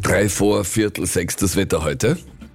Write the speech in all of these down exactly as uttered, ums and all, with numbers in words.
Drei vor Viertel sechs das Wetter heute.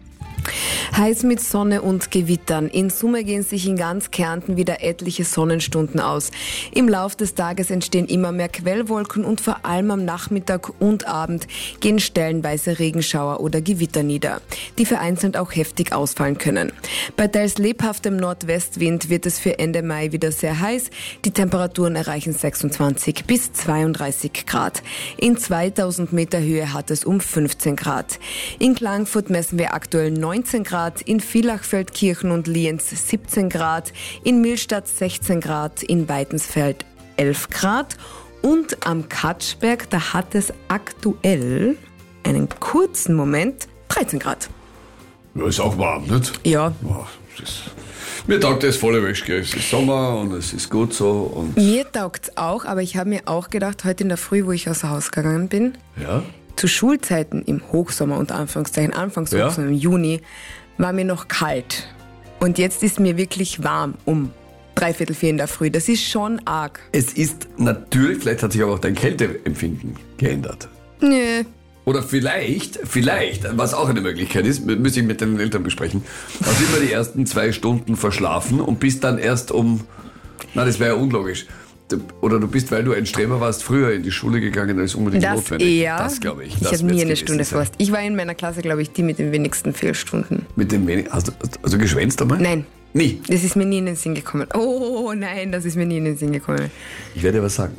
Heiß mit Sonne und Gewittern. In Summe gehen sich in ganz Kärnten wieder etliche Sonnenstunden aus. Im Lauf des Tages entstehen immer mehr Quellwolken und vor allem am Nachmittag und Abend gehen stellenweise Regenschauer oder Gewitter nieder, die vereinzelt auch heftig ausfallen können. Bei teils lebhaftem Nordwestwind wird es für Ende Mai wieder sehr heiß. Die Temperaturen erreichen sechsundzwanzig bis zweiunddreißig Grad. In zweitausend Meter Höhe hat es um fünfzehn Grad. In Klagenfurt messen wir aktuell neunzehn Grad, in Villach, Feldkirchen und Lienz siebzehn Grad, in Millstatt sechzehn Grad, in Weidensfeld elf Grad und am Katschberg, da hat es aktuell einen kurzen Moment dreizehn Grad. Ja, ist auch warm, nicht? Ja. Ja, das ist, mir taugt das voll Wäsche, gell? Es ist Sommer und es ist gut so. Und Mir taugt's auch, aber ich habe mir auch gedacht, heute in der Früh, wo ich außer Haus gegangen bin, ja? zu Schulzeiten im Hochsommer, unter Anführungszeichen, Anfangs Ja. Hochsommer im Juni, war mir noch kalt. Und jetzt ist mir wirklich warm um dreiviertel vier in der Früh. Das ist schon arg. Es ist natürlich, vielleicht hat sich aber auch dein Kälteempfinden geändert. Nö. Oder vielleicht, vielleicht, was auch eine Möglichkeit ist, müsste ich mit deinen Eltern besprechen, hast du immer die ersten zwei Stunden verschlafen und bist dann erst um, na das wäre ja unlogisch, oder du bist, weil du ein Streber warst, früher in die Schule gegangen, als unbedingt Das notwendig. eher. Das glaube ich. Ich das habe nie wird's eine gewesen Stunde sein. verpasst. Ich war in meiner Klasse, glaube ich, die mit den wenigsten Fehlstunden. Mit dem wenig, hast du also geschwänzt einmal? Nein. Nie. Das ist mir nie in den Sinn gekommen. Oh nein, das ist mir nie in den Sinn gekommen. Ich werde was sagen.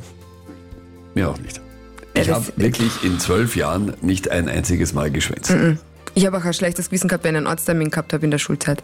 Mir auch nicht. Ja, Ich das- habe wirklich in zwölf Jahren nicht ein einziges Mal geschwänzt. Ich habe auch ein schlechtes Gewissen gehabt, wenn ich einen Arzttermin gehabt habe in der Schulzeit.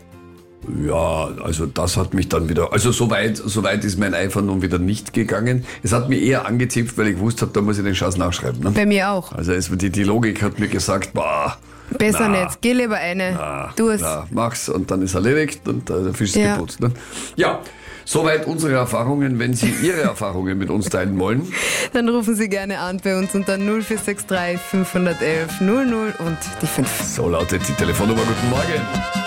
Ja, also das hat mich dann wieder, also so weit, so weit ist mein Eifer nun wieder nicht gegangen. Es hat mir eher angezipft, weil ich gewusst habe, da muss ich den Schatz nachschreiben. Ne? Bei mir auch. Also es, die, die Logik hat mir gesagt, boah, Besser na, nicht. Geh lieber eine. na, Du es. na, mach's und dann ist erledigt und äh, der Fisch ist Ja. geputzt. Ne? Ja, soweit unsere Erfahrungen. Wenn Sie Ihre Erfahrungen mit uns teilen wollen, Dann rufen Sie gerne an bei uns unter null vier sechs drei fünf eins eins null null und die fünf. so lautet die Telefonnummer. Guten Morgen.